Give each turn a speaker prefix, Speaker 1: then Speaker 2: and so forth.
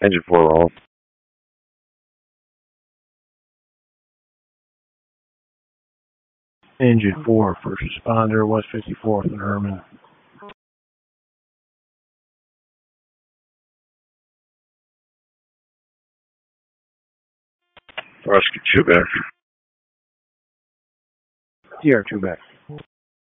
Speaker 1: Engine 4 roll.
Speaker 2: Engine 4, first responder, West 54th and Herman.
Speaker 1: Rescue 2 back.
Speaker 2: DR2 back.